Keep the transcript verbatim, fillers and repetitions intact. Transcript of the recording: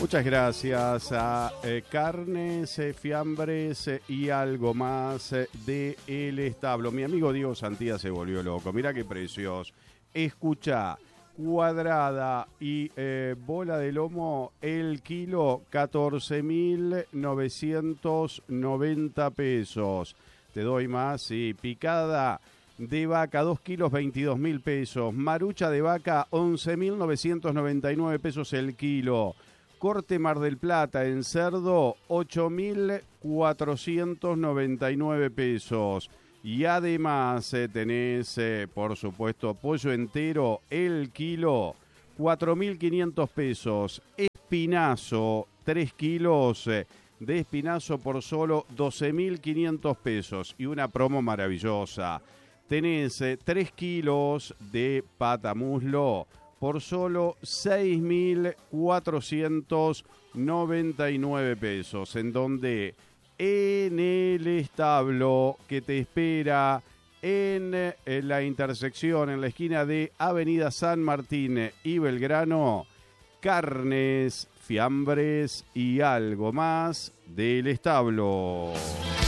Muchas gracias a eh, Carnes, eh, Fiambres eh, y algo más eh, de El Establo. Mi amigo Diego Santía se volvió loco. Mirá qué precios. Escucha, cuadrada y eh, bola de lomo, el kilo catorce mil novecientos noventa pesos. Te doy más, sí. Picada de vaca, dos kilos, veintidós mil pesos. Marucha de vaca, once mil novecientos noventa y nueve pesos el kilo. Corte Mar del Plata en cerdo, ocho mil cuatrocientos noventa y nueve pesos. Y además eh, tenés, eh, por supuesto, pollo entero, el kilo, cuatro mil quinientos pesos. Espinazo, tres kilos eh, de espinazo por solo doce mil quinientos pesos. Y una promo maravillosa. Tenés eh, tres kilos de pata muslo por solo seis mil cuatrocientos noventa y nueve pesos, en donde en El Establo, que te espera en, en la intersección, en la esquina de Avenida San Martín y Belgrano, Carnes, Fiambres y algo más del Establo.